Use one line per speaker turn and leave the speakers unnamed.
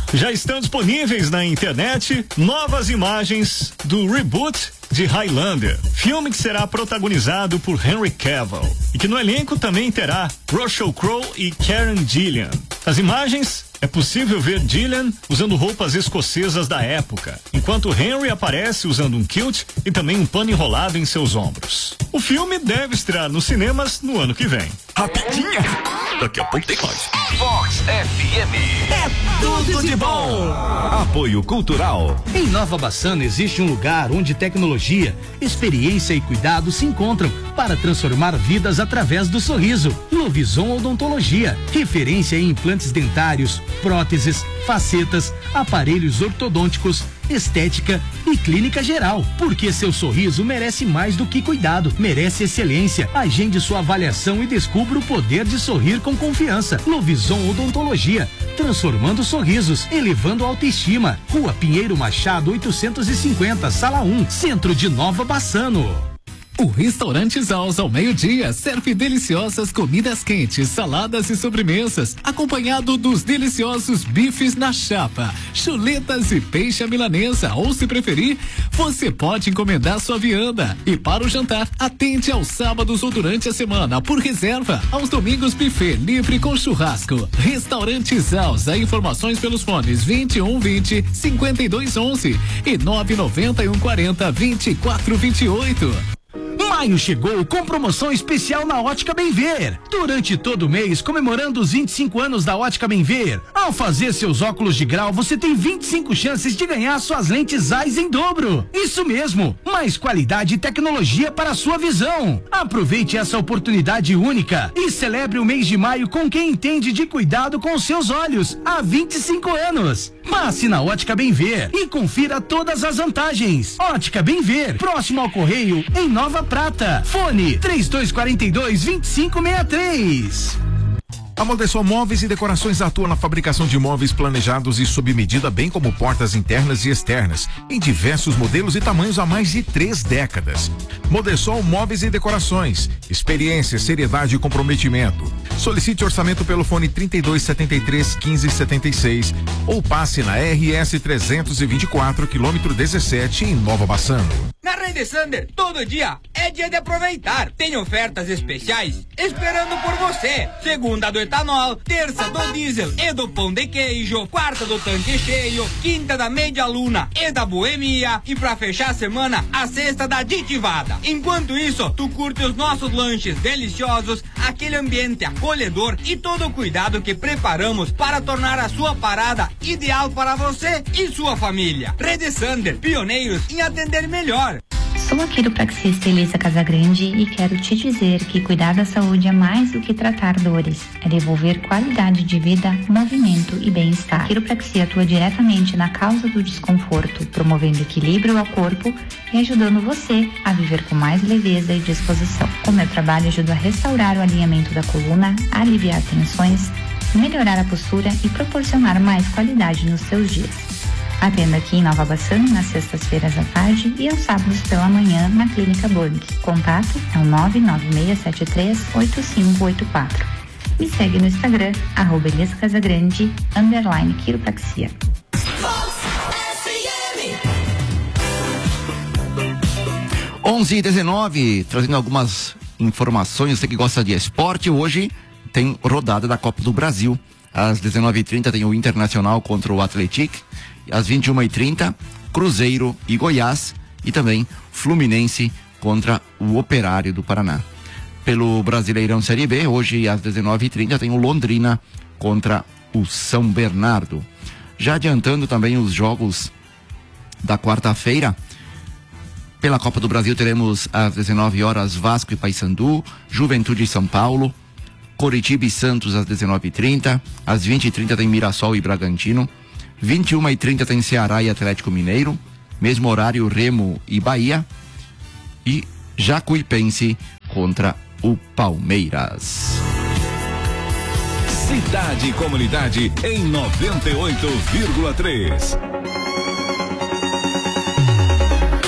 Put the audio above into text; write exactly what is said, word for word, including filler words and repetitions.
Já estão disponíveis na internet novas imagens do reboot de Highlander, filme que será protagonizado por Henry Cavill e que no elenco também terá Russell Crowe e Karen Gillan. As imagens é possível ver Gillian usando roupas escocesas da época, enquanto Henry aparece usando um kilt e também um pano enrolado em seus ombros. O filme deve estrear nos cinemas no ano que vem.
Rapidinha! Daqui a pouco tem mais.
Vox F M. É tudo de bom!
Apoio Cultural.
Em Nova Bassano existe um lugar onde tecnologia, experiência e cuidado se encontram para transformar vidas através do sorriso. Lovison Odontologia, referência em implantes dentários, próteses, facetas, aparelhos ortodônticos, estética e clínica geral. Porque seu sorriso merece mais do que cuidado, merece excelência. Agende sua avaliação e descubra o poder de sorrir com confiança. Lovison Odontologia, transformando sorrisos, elevando a autoestima. Rua Pinheiro Machado oitocentos e cinquenta, Sala um, Centro de Nova Bassano.
O Restaurante Zaus ao meio-dia serve deliciosas comidas quentes, saladas e sobremesas, acompanhado dos deliciosos bifes na chapa, chuletas e peixe à milanesa, ou se preferir, você pode encomendar sua vianda. E para o jantar, atende aos sábados ou durante a semana por reserva, aos domingos buffet livre com churrasco. Restaurante Zaus, a informações pelos fones vinte e um vinte, cinquenta e dois onze e nove noventa e um quarenta, vinte e quatro vinte e oito.
Maio chegou com promoção especial na Ótica Bem Ver. Durante todo o mês, comemorando os vinte e cinco anos da Ótica Bem Ver. Ao fazer seus óculos de grau, você tem vinte e cinco chances de ganhar suas lentes Zeiss em dobro. Isso mesmo, mais qualidade e tecnologia para a sua visão. Aproveite essa oportunidade única e celebre o mês de maio com quem entende de cuidado com os seus olhos há vinte e cinco anos. Passe na Ótica Bem Ver e confira todas as vantagens. Ótica Bem Ver, próximo ao Correio, em Nova Prata. Fone três dois quatro dois, vinte e cinco sessenta e três.
A Modesol Móveis e Decorações atua na fabricação de móveis planejados e sob medida, bem como portas internas e externas, em diversos modelos e tamanhos há mais de três décadas. Modesol Móveis e Decorações, experiência, seriedade e comprometimento. Solicite orçamento pelo fone trinta e dois, setenta e três, quinze, setenta e seis ou passe na R S trezentos e vinte e quatro, quilômetro dezessete, em Nova Bassano.
Na Rede Sander, todo dia é dia de aproveitar. Tem ofertas especiais esperando por você. Segunda do etanol, terça do diesel e do pão de queijo, quarta do tanque cheio, quinta da meia luna e da boemia e pra fechar a semana, a sexta da ditivada. Enquanto isso, tu curte os nossos lanches deliciosos, aquele ambiente acolhedor e todo o cuidado que preparamos para tornar a sua parada ideal para você e sua família. Rede Sander, pioneiros em atender melhor.
Sou a quiropraxista Elisa Casagrande e quero te dizer que cuidar da saúde é mais do que tratar dores, é devolver qualidade de vida, movimento e bem-estar. A quiropraxia atua diretamente na causa do desconforto, promovendo equilíbrio ao corpo e ajudando você a viver com mais leveza e disposição. O meu trabalho ajuda a restaurar o alinhamento da coluna, a aliviar tensões, melhorar a postura e proporcionar mais qualidade nos seus dias. Atendo aqui em Nova Bassano nas sextas-feiras à tarde e aos sábados pela manhã na Clínica Bug. Contato é o nove nove seis sete três, oito cinco oito quatro. Me segue no Instagram, arroba Elias Casagrande, underline quiropraxia.
onze e dezenove, trazendo algumas informações. Você que gosta de esporte, hoje tem rodada da Copa do Brasil. Às dezenove e trinta tem o Internacional contra o Atlético. Às vinte e uma e trinta, Cruzeiro e Goiás. E também Fluminense contra o Operário do Paraná. Pelo Brasileirão Série B, hoje às dezenove e trinta tem o Londrina contra o São Bernardo. Já adiantando também os jogos da quarta-feira, pela Copa do Brasil teremos às dezenove horas Vasco e Paysandu, Juventude e São Paulo, Coritiba e Santos às dezenove e trinta, às vinte e trinta tem Mirassol e Bragantino, vinte e uma e trinta tem Ceará e Atlético Mineiro, mesmo horário Remo e Bahia, e Jacuipense contra o Palmeiras.
Cidade e Comunidade em noventa e oito vírgula três.